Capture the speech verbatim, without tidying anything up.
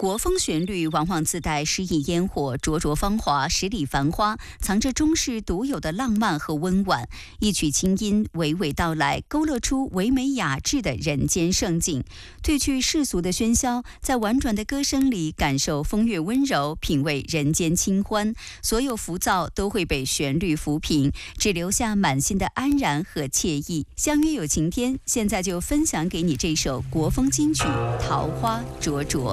国风旋律往往自带诗意烟火，灼灼芳华，十里繁花，藏着中式独有的浪漫和温婉。一曲清音娓娓道来，勾勒出唯美雅致的人间盛景。褪去世俗的喧嚣，在婉转的歌声里感受风月温柔，品味人间清欢。所有浮躁都会被旋律抚平，只留下满心的安然和惬意。相约有晴天，现在就分享给你这首国风金曲《桃花灼灼》。